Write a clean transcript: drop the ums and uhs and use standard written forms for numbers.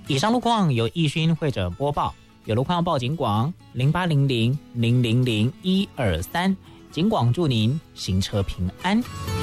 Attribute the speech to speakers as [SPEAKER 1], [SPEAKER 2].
[SPEAKER 1] 以上路况由义勋会者播报，有路况要报警广0800000123，警广祝您行车平安。